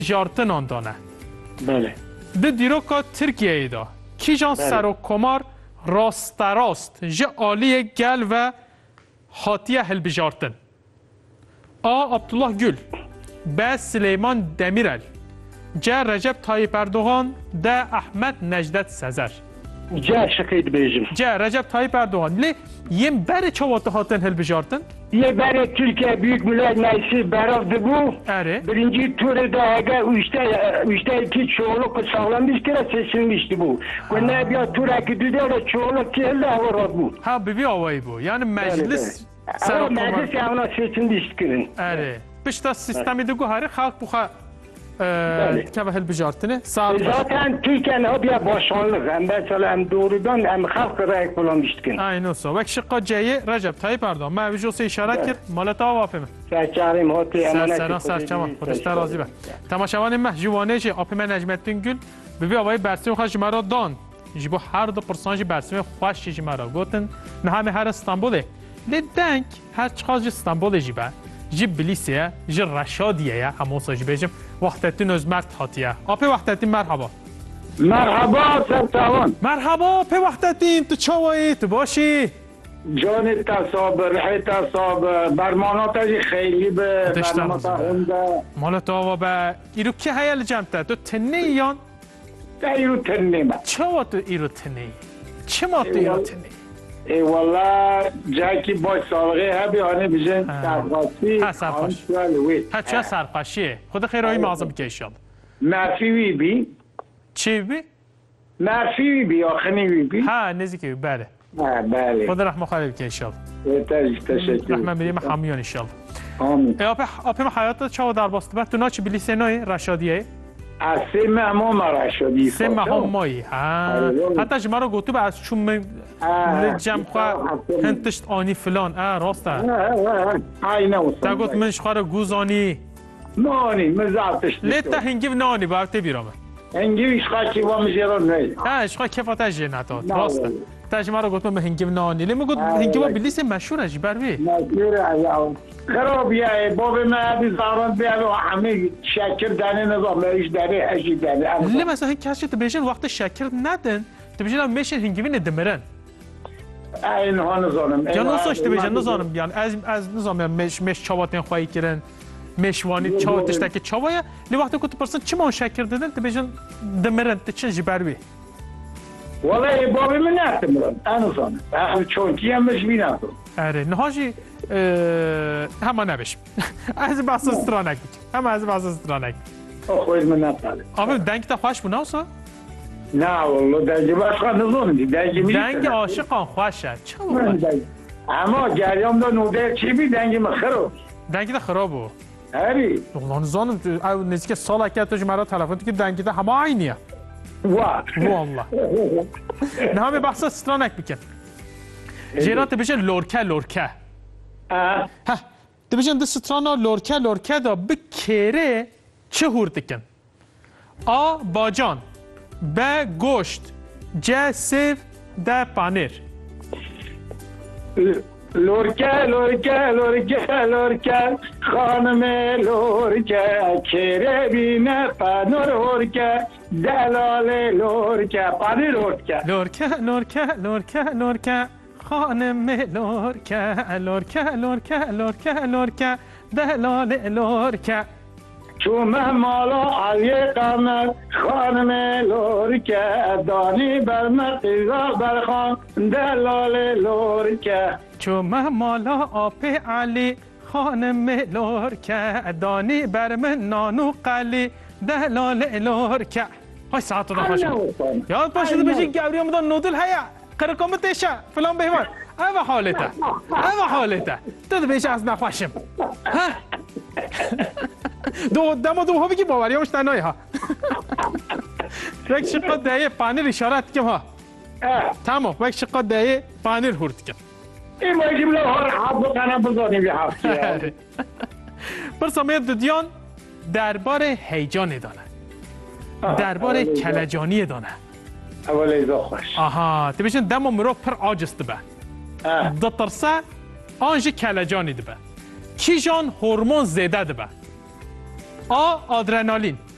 جارتن آندانه بله ده دیروکا ترکیه دا کیجان سر و کمار راست راست جه آلی گل و خاطیه هل بجارتن عبدالله گل به سلیمان دمیرل جه رجب طایب اردوغان ده احمد نجدت سزر جا شقید بیجم جه رجب طایب اردوغان لی یم بره چواته هاتن هل بجارتن یه برای Türkiye Büyük Millet Meclisi beraber bu. اره Birinci turda aga üçte iki çoğunluk sağlanmış kere seçilmişti bu. Ve ne bir tura gidiyor da çoğunluk geldi hava bu. ها ببی آوایی بو یعنی مجلس Ama سر و meclis کمار yavına seçilmiş kirin. اره پشتا سیستمی دو گوهره خلق بخوا که به هل بجارتنه سال Zaten Türkiye'nin o bir başkanlık hem mesela hem doğrudan hem halk olarak kullanmıştık. اینو سو وک شقا جایی رجب طایب اردوغان ما ویجو سی اشارت کرد مالتا وافمه Serçarim hoti emanet. سرسران سرچما خودشتر راضی به تماشاوان مه جوانه جی آپیمه نجمتین گل ببی آوای برسیم خواه جمعرا دان جیبو هر دو پرسان جی برسیم خوش جمعرا گوتن نه همه هر استانبوله لی دنگ هر چخاز جی استانبول جیبه جی بلیسیه جی رشادیه همون سا جی بیجم وقتتین از مرد حاتیه آپی وقتتین مرحبا Merhaba Serçavan. مرحبا پی وقتتین تو چاوایی تو باشی جان تصاب رحت تصاب برمانات خیلی به برنامه هنده مالتا و به ایرو که هیل جمعته تو تنه یان ایرو تنیم چه تو ایرو تنه چه ما تو ایرو تنه ای والله جایی که باش سابقه هبی آنه بیشن سرقاسی ها سرقاش ها چه سرقاشیه خود خیرهایی معظم که ایشان مرفی وی بی چی بی؟ مرفی وی بی آخنی وی بی ها نزدیکی بله بله خود رحمه خالی که ایشان تشکر رحمه میریم حمیان ایشان آمین اپی ما حیات چه در باست بعد تو ناچی بلیسه نای رشادیه از سه مهمه مرا شدی سه مهم مایی حتی جمعه رو گوتو به از چون جمع خواه هنتشت آنی فلان راسته اینه تا گوت منش خواه رو گوز آنی نانی مزارتش لیتا هنگیو نانی باید بیرامه انگلیش خاکی و مجرد نه اشخا کفات جنات راسته تاجمه رو گفتم به هنگیو نانی لی میگفت هنگیو بلیس مشهور اجی بروی خراب یه باب ما بیزاران بیاد و همه شکر دانه نظام ایش داره اشی داره لی مثلا کسی تو بیشن وقت شکر ندن تو بیشن میشن هنگیو ندمرن این ها نظامم یا نوساش تو بیشن نظام بیان از نظام مش چاواتن خواهی کردن مشوانی چاوتش تک چاوایه لی وقتی که تو پرسن چی ما شکر دادن تو بیشن دمرن تو چه جی بروی والله بابی من نتمرن انا زانم چون کی هم مش بینم اره نهاجی همه نبش از بحث استرانک هم از بحث استرانک خود من نتاله آبی دنگ تا خوش بونه اصلا؟ نه والله دنگ باشقا نظام دی دنگ عاشقان خوشه چه بود؟ اما جریام دا نوده چی بی دنگ من خراب دنگ تا خرابو هری والله نزانم نزدیک سال اکه تو جمعه تلفن که دنگ تا همه عینیه والله نه همه بحث استرانک بکن جیرات بشه لورکه ها تو بشن ده سترانا لورکه دا بکره چه هوردکن باجان به گوشت جه سیف ده پانیر لورکه خانم لورکه کره بینه پانور لورکه دلال لورکه پانیر لورکه خانم لورکه دلال لورکه چومه مالا علی قمر خانم لورکه دانی بر مقیزا برخان دلال لورکه چومه مالا آپی علی خانم لورکه دانی بر من نانو قلی دلال لورکه های ساعت دا خوشم یاد باشید بشین گوری مدان نودل هیا قرقام تیشه فلان بهمان اوه حالته تو بیشه از نخوشم دو ها بگی باوری همش تنهایی ها یک شقا دهیه پانیر اشارت کم ها تمام یک شقا دهیه پانیر هورد کم این باید بلا هر حب و قنم بزانی بی حفظی برسامه دودیان دربار هیجان دانه دربار کلجانی دانه اول ایزا خوش تو بیشن دم و مرو پر آجست به دا ترسه آنجی کلجانی ده به کی جان هورمون زیده ده به آدرنالین